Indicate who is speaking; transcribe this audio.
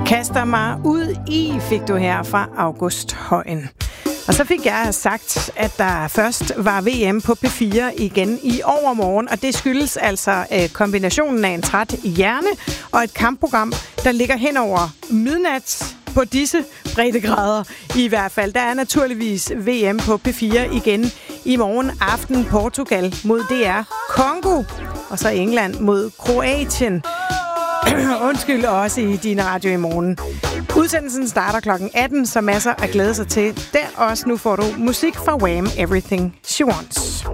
Speaker 1: Kaster mig ud i, fik du her fra August Højen. Og så fik jeg sagt, at der først var VM på P4 igen i overmorgen, og det skyldes altså kombinationen af en træt hjerne og et kampprogram, der ligger hen over midnat på disse breddegrader i hvert fald. Der er naturligvis VM på P4 igen i morgen aften. Portugal mod DR Kongo, og så England mod Kroatien. Undskyld, også i din radio i morgen. Udsendelsen starter klokken 18, så masser at glæde sig til. Der også nu får du musik fra Wham! Everything She Wants.